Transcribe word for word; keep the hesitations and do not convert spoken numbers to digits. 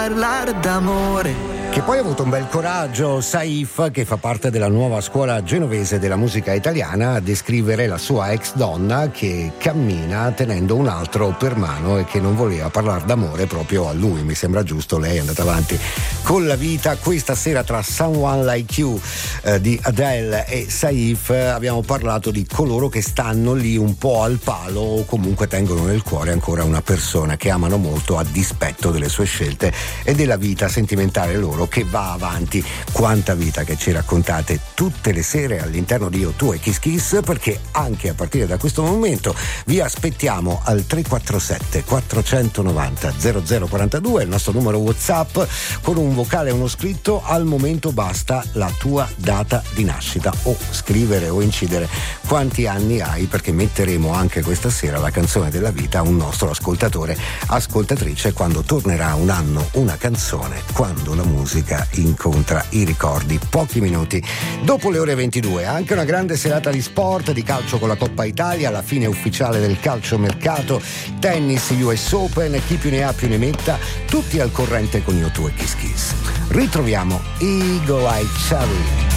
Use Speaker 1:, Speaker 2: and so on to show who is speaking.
Speaker 1: parlare d'amore.
Speaker 2: Che poi ha avuto un bel coraggio, Saif, che fa parte della nuova scuola genovese della musica italiana, a descrivere la sua ex donna che cammina tenendo un altro per mano e che non voleva parlare d'amore proprio a lui. Mi sembra giusto, lei è andata avanti con la vita. Questa sera tra Someone Like You eh, di Adele e Saif abbiamo parlato di coloro che stanno lì un po' al palo o comunque tengono nel cuore ancora una persona che amano molto a dispetto delle sue scelte e della vita sentimentale loro che va avanti. Quanta vita che ci raccontate tutte le sere all'interno di Io, Tu e Kiss Kiss, perché anche a partire da questo momento vi aspettiamo al tre quattro sette quattro nove zero zero zero quattro due, il nostro numero WhatsApp, con un vocale e uno scritto. Al momento basta la tua data di nascita, o scrivere o incidere quanti anni hai, perché metteremo anche questa sera la canzone della vita a un nostro ascoltatore, ascoltatrice, quando tornerà un anno una canzone, quando la musica incontra i ricordi. Pochi minuti dopo le ore ventidue, anche una grande serata di sport, di calcio con la Coppa Italia, la fine ufficiale del calciomercato, tennis, U S Open, chi più ne ha più ne metta, tutti al corrente con Io, Tu e Kiss Kiss. Ritroviamo Eagle Eye Cherry.